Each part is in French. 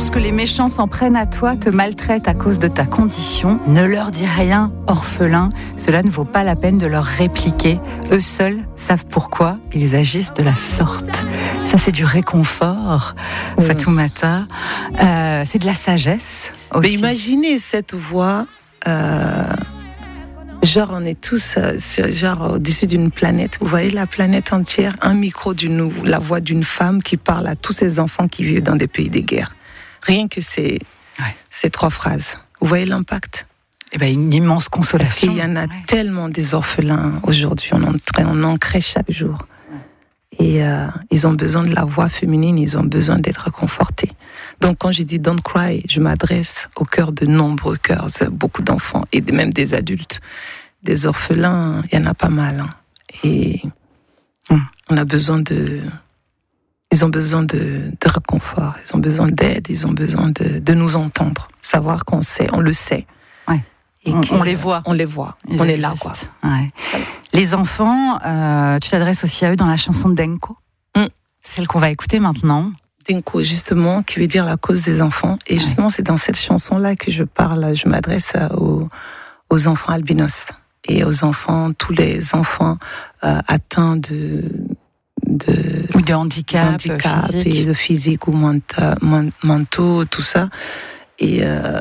Lorsque les méchants s'en prennent à toi, te maltraitent à cause de ta condition, ne leur dis rien, orphelin. Cela ne vaut pas la peine de leur répliquer. Eux seuls savent pourquoi ils agissent de la sorte. Ça, c'est du réconfort, Fatoumata. C'est de la sagesse aussi. Mais imaginez cette voix... Genre, on est tous au-dessus d'une planète. Vous voyez la planète entière, un micro la voix d'une femme qui parle à tous ces enfants qui vivent dans des pays de guerre. Rien que ces 3 phrases. Vous voyez l'impact? Eh ben, une immense consolation. Parce qu'il y en a tellement des orphelins aujourd'hui. On en crée chaque jour. Et ils ont besoin de la voix féminine, ils ont besoin d'être confortés. Donc quand je dis don't cry, je m'adresse au cœur de nombreux cœurs, beaucoup d'enfants et même des adultes. Des orphelins, il y en a pas mal. Hein. Et on a besoin ils ont besoin de réconfort, ils ont besoin d'aide, ils ont besoin de nous entendre, savoir qu'on sait, on le sait. Ouais. Et on les voit. On les voit, on est là, quoi. Ouais. Les enfants, tu t'adresses aussi à eux dans la chanson de Denko, celle qu'on va écouter maintenant. Denko, justement, qui veut dire la cause des enfants. Et justement, c'est dans cette chanson-là que je parle, je m'adresse aux enfants albinos et aux enfants, tous les enfants atteints de handicap physique. Et de physique ou mentaux, tout ça. Et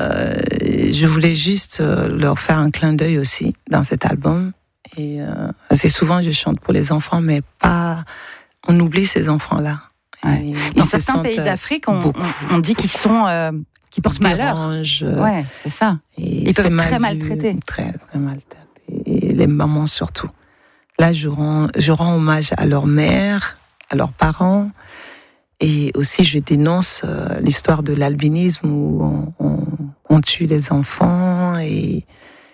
je voulais juste leur faire un clin d'œil aussi dans cet album. Et assez souvent, je chante pour les enfants, mais pas... On oublie ces enfants-là. Ouais. Dans certains pays d'Afrique, on dit qu'ils sont... qui portent malheur. Ouais, c'est ça. Et ils peuvent être très maltraités. Très, très maltraités. Et les mamans surtout. Là, je rends hommage à leur mère, à leurs parents. Et aussi, je dénonce l'histoire de l'albinisme où on tue les enfants. Et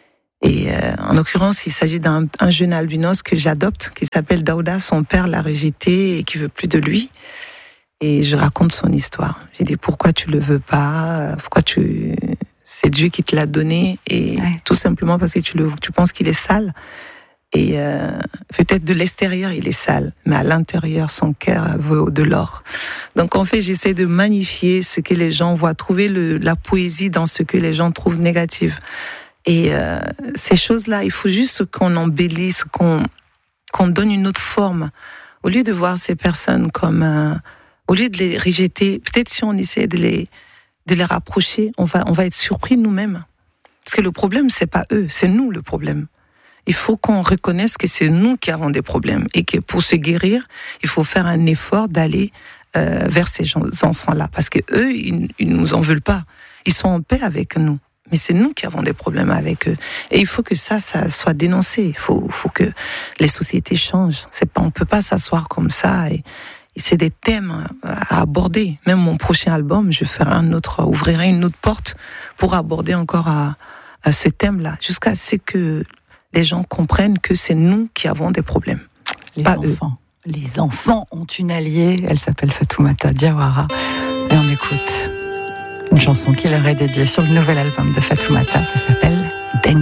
en l'occurrence, il s'agit d'un jeune albinos que j'adopte, qui s'appelle Daouda. Son père l'a rejeté et qui veut plus de lui. Et je raconte son histoire. J'ai dit, pourquoi tu le veux pas? C'est Dieu qui te l'a donné. Et tout simplement parce que tu penses qu'il est sale. Et peut-être de l'extérieur, il est sale. Mais à l'intérieur, son cœur veut de l'or. Donc en fait, j'essaie de magnifier ce que les gens voient, trouver la poésie dans ce que les gens trouvent négatif. Et ces choses-là, il faut juste qu'on embellisse, qu'on donne une autre forme. Au lieu de voir ces personnes comme... au lieu de les rejeter, peut-être si on essaie de les rapprocher, on va être surpris nous-mêmes. Parce que le problème, c'est pas eux, c'est nous le problème. Il faut qu'on reconnaisse que c'est nous qui avons des problèmes et que pour se guérir, il faut faire un effort d'aller vers ces enfants-là. Parce que eux, ils nous en veulent pas. Ils sont en paix avec nous. Mais c'est nous qui avons des problèmes avec eux. Et il faut que ça soit dénoncé. Il faut que les sociétés changent. On peut pas s'asseoir comme ça et c'est des thèmes à aborder. Même mon prochain album, je ferai ouvrirai une autre porte pour aborder encore à ce thème-là, jusqu'à ce que les gens comprennent que c'est nous qui avons des problèmes. Les enfants ont une alliée. Elle s'appelle Fatoumata Diawara. Et on écoute une chanson qui leur est dédiée sur le nouvel album de Fatoumata. Ça s'appelle Denko.